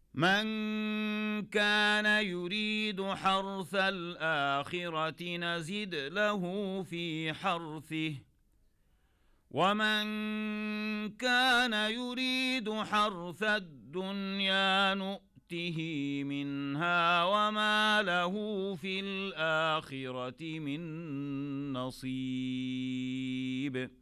من كان يريد حرث الآخرة نزد له في حرثه ومن كان يريد حرث الدنيا نؤته منها وما له في الآخرة من نصيب